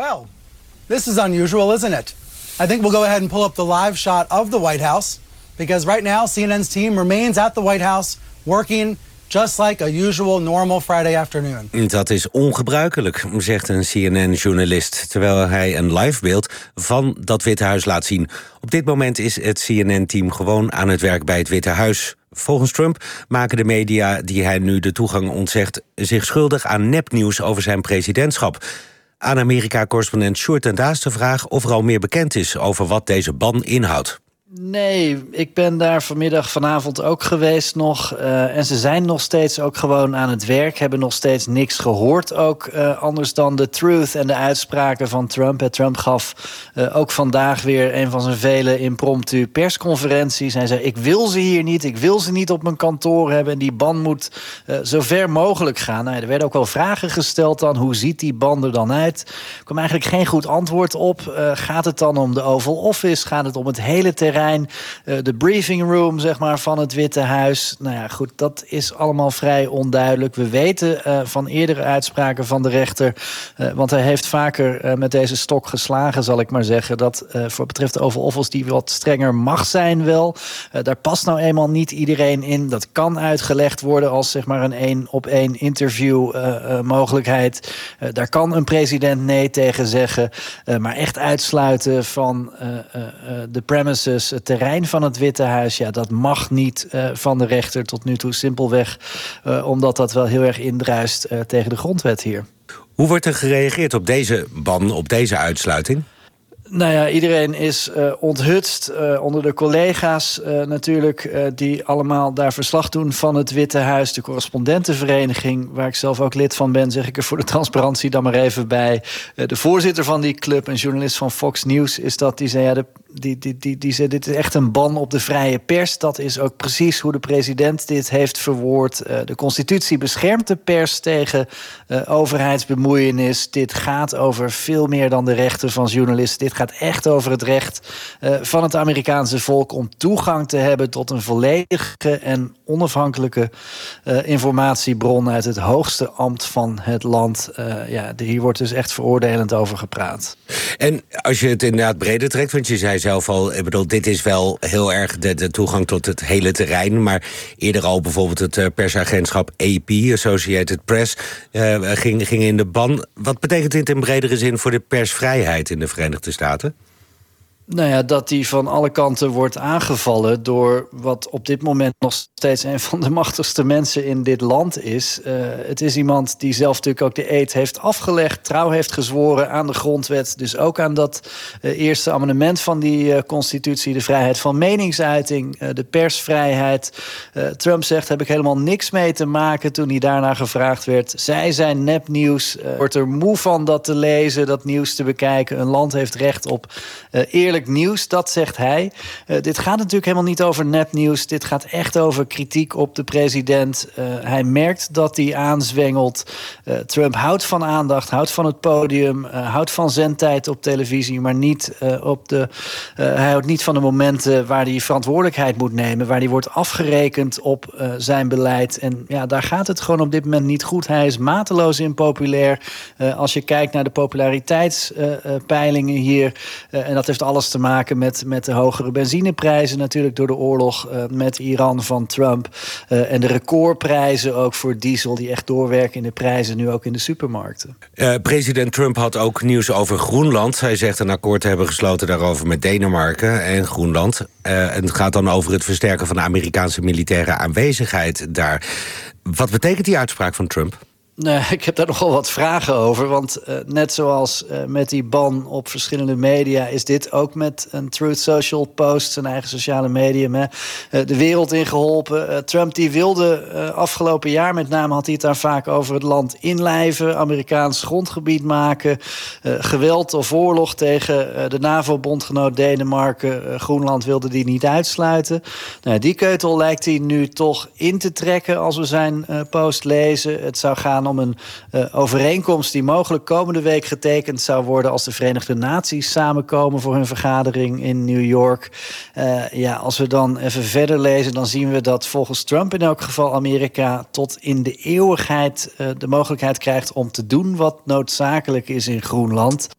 Well, this is unusual, isn't it? I think we'll go ahead and pull up the live shot of the White House, because right now CNN's team remains at the White House working just like a usual normal Friday afternoon. Dat is ongebruikelijk, zegt een CNN-journalist, terwijl hij een livebeeld van dat Witte Huis laat zien. Op dit moment is het CNN-team gewoon aan het werk bij het Witte Huis. Volgens Trump maken de media die hij nu de toegang ontzegt zich schuldig aan nepnieuws over zijn presidentschap. Aan Amerika-correspondent Sjoerd ten Daas de vraag of er al meer bekend is over wat deze ban inhoudt. Nee, ik ben daar vanavond ook geweest nog. En ze zijn nog steeds ook gewoon aan het werk. Hebben nog steeds niks gehoord ook. Anders dan de truth en de uitspraken van Trump. Trump gaf ook vandaag weer een van zijn vele impromptu persconferenties. Hij zei, ik wil ze hier niet. Ik wil ze niet op mijn kantoor hebben. En die ban moet zo ver mogelijk gaan. Nou, er werden ook wel vragen gesteld dan. Hoe ziet die ban er dan uit? Er kwam eigenlijk geen goed antwoord op. Gaat het dan om de Oval Office? Gaat het om het hele terrein? De briefing room, zeg maar, van het Witte Huis. Nou ja, goed, dat is allemaal vrij onduidelijk. We weten van eerdere uitspraken van de rechter, want hij heeft vaker met deze stok geslagen, zal ik maar zeggen, dat voor betreft de Oval Office die wat strenger mag zijn wel. Daar past nou eenmaal niet iedereen in. Dat kan uitgelegd worden als, zeg maar, een 1-op-1 interview mogelijkheid. Daar kan een president nee tegen zeggen. Maar echt uitsluiten van de premises, het terrein van het Witte Huis, ja, dat mag niet van de rechter tot nu toe. Simpelweg omdat dat wel heel erg indruist tegen de grondwet hier. Hoe wordt er gereageerd op deze ban, op deze uitsluiting? Nou ja, iedereen is onthutst. Onder de collega's natuurlijk, die allemaal daar verslag doen van het Witte Huis. De correspondentenvereniging, waar ik zelf ook lid van ben, zeg ik er voor de transparantie dan maar even bij. De voorzitter van die club, een journalist van Fox News, is dat die zei, ja, die zei, dit is echt een ban op de vrije pers. Dat is ook precies hoe de president dit heeft verwoord. De constitutie beschermt de pers tegen overheidsbemoeienis. Dit gaat over veel meer dan de rechten van journalisten. Dit gaat echt over het recht van het Amerikaanse volk om toegang te hebben tot een volledige en onafhankelijke informatiebron uit het hoogste ambt van het land. Hier wordt dus echt veroordelend over gepraat. En als je het inderdaad breder trekt, want je zei zelf al, ik bedoel, dit is wel heel erg de toegang tot het hele terrein, maar eerder al bijvoorbeeld het persagentschap AP, Associated Press, ging in de ban. Wat betekent dit in bredere zin voor de persvrijheid in de Verenigde Staten? Nou ja, dat die van alle kanten wordt aangevallen door wat op dit moment nog steeds een van de machtigste mensen in dit land is. Het is iemand die zelf natuurlijk ook de eed heeft afgelegd, trouw heeft gezworen aan de grondwet. Dus ook aan dat eerste amendement van die constitutie, de vrijheid van meningsuiting, de persvrijheid. Trump zegt, heb ik helemaal niks mee te maken toen hij daarna gevraagd werd. Zij zijn nepnieuws. Wordt er moe van dat te lezen, dat nieuws te bekijken. Een land heeft recht op eerlijk nieuws, dat zegt hij. Dit gaat natuurlijk helemaal niet over nepnieuws. Dit gaat echt over kritiek op de president. Hij merkt dat hij aanzwengelt. Trump houdt van aandacht, houdt van het podium, houdt van zendtijd op televisie, maar niet hij houdt niet van de momenten waar hij verantwoordelijkheid moet nemen, waar hij wordt afgerekend op zijn beleid. En ja, daar gaat het gewoon op dit moment niet goed. Hij is mateloos impopulair. Als je kijkt naar de populariteitspeilingen hier, en dat heeft alles te maken met de hogere benzineprijzen, natuurlijk door de oorlog met Iran van Trump. En de recordprijzen ook voor diesel, die echt doorwerken in de prijzen, nu ook in de supermarkten. President Trump had ook nieuws over Groenland. Hij zegt een akkoord te hebben gesloten daarover met Denemarken en Groenland. En het gaat dan over het versterken van de Amerikaanse militaire aanwezigheid daar. Wat betekent die uitspraak van Trump? Nee, ik heb daar nogal wat vragen over. Want net zoals met die ban op verschillende media, is dit ook met een Truth Social post, zijn eigen sociale medium, de wereld ingeholpen. Trump die wilde afgelopen jaar, met name had hij het daar vaak over, het land inlijven, Amerikaans grondgebied maken, geweld of oorlog tegen de NAVO-bondgenoot Denemarken. Groenland wilde die niet uitsluiten. Nou, die keutel lijkt hij nu toch in te trekken als we zijn post lezen. Het zou gaan om een overeenkomst die mogelijk komende week getekend zou worden als de Verenigde Naties samenkomen voor hun vergadering in New York. Als we dan even verder lezen, dan zien we dat volgens Trump in elk geval Amerika tot in de eeuwigheid de mogelijkheid krijgt om te doen wat noodzakelijk is in Groenland.